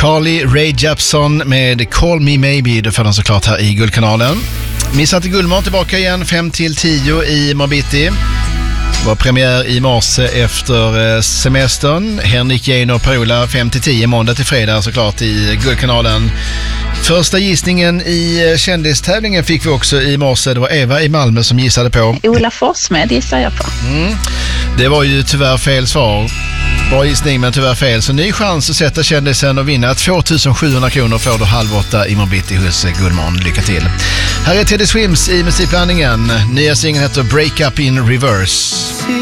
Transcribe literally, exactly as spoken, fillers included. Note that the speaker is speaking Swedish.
Carly Rae Jepsen med Call Me Maybe, det får den såklart här i Guldkanalen. Missat Guldmorgon tillbaka igen fem till tio i Marbiti. Det var premiär i morse efter semestern. Henrik, Jane och Paola fem till tio måndag till fredag såklart i Guldkanalen. Första gissningen i kändistävlingen fick vi också i morse. Det var Eva i Malmö som gissade på Ola Forssmed gissar jag på. Mm. Det var ju tyvärr fel svar. Bra gissning men tyvärr fel. Så ny chans att sätta kändisen och vinna tvåtusensjuhundra kronor får du halv åtta i Marbiti hos Guldmorgon. Lycka till. Här är Teddy Swims i musikblandningen. Nya singeln heter Break Up in Reverse.